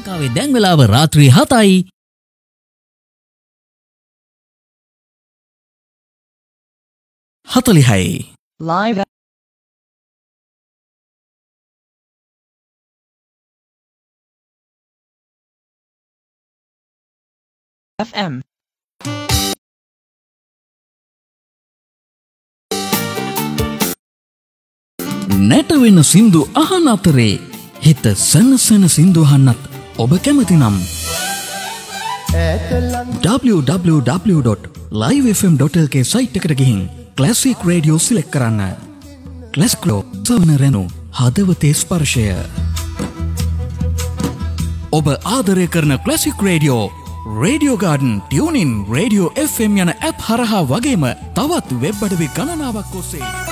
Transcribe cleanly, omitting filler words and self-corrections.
ලංකාවේ දැන් වෙලාව රාත්‍රී 7යි. හතලිහයි. Live FM නැටවෙන සින්දු අහන අතරේ හිත සනසන සින්දු අහන්නත් ඔබ කැමති නම් www.livefm.lk සයිට් එකට ගිහින් ක්ලාසික් රේඩියෝ සිලෙක්ට් කරන්න. ක්ලාසික්ලෝ සවන රැනු හදවතේ ස්පර්ශය. ඔබ ආදරය කරන classic radio radio garden, tuning, radio FM යන ඇප් හරහා වගේම තවත් වෙබ් අඩවි ගණනාවක් ඔස්සේ